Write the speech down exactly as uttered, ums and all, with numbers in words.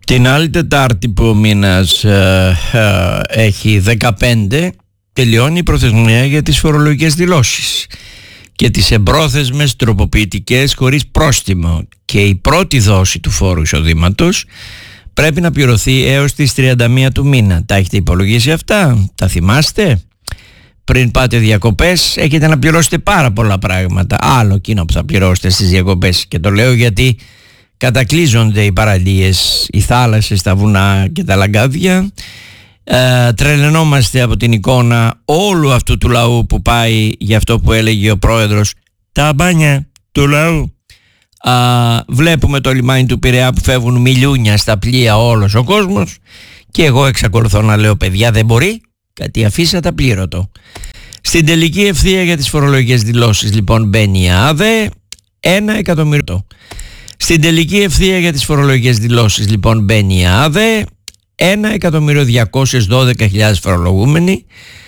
Την άλλη Τετάρτη που ο μήνας ε, ε, έχει δεκαπέντε, τελειώνει η προθεσμία για τις φορολογικές δηλώσεις και τις εμπρόθεσμες τροποποιητικές χωρίς πρόστιμο, και η πρώτη δόση του φόρου εισοδήματος πρέπει να πληρωθεί έως τις τριάντα μία του μήνα. Τα έχετε υπολογίσει αυτά? Τα θυμάστε? Πριν πάτε διακοπές έχετε να πληρώσετε πάρα πολλά πράγματα. Άλλο εκείνο που θα πληρώσετε στις διακοπές, και το λέω γιατί κατακλείζονται οι παραλίες, οι θάλασσες, τα βουνά και τα λαγκάδια. Ε, τρελαινόμαστε από την εικόνα όλου αυτού του λαού που πάει για αυτό που έλεγε ο πρόεδρος, τα μπάνια του λαού. Α, βλέπουμε το λιμάνι του Πειραιά που φεύγουν μιλιούνια στα πλοία όλος ο κόσμος, και εγώ εξακολουθώ να λέω, παιδιά, δεν μπορεί, κάτι αφήσατε απλήρωτο. Στην τελική ευθεία για τις φορολογικές δηλώσεις λοιπόν μπαίνει η ΑΔΕ, ένα εκατομμύριο. Στην τελική ευθεία για τις φορολογικές δηλώσεις λοιπόν μπαίνει η ΑΔΕ, ένα εκατομμύριο διακόσιες δώδεκα χιλιάδες φορολογούμενοι.